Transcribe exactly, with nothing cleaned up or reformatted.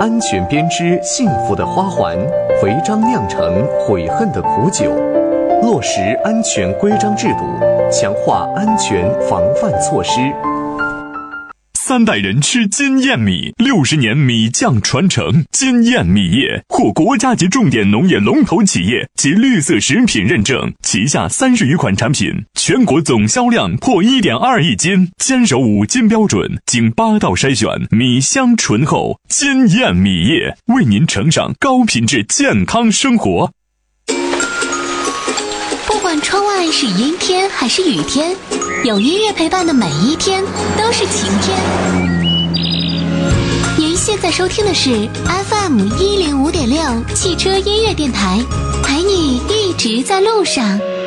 安全编织幸福的花环，违章酿成悔恨的苦酒。落实安全规章制度，强化安全防范措施。 三代人吃金燕米，六十年米酱传承。金燕米业获国家级重点农业龙头企业及绿色食品认证，旗下三十余款产品，全国总销量破 一点二亿斤，坚守五金标准，经八道筛选，米香醇厚。金燕米业为您呈上高品质健康生活。 不管窗外是阴天还是雨天，有音乐陪伴的每一天都是晴天。您现在收听的是 F M 一零五点六汽车音乐电台，陪你一直在路上。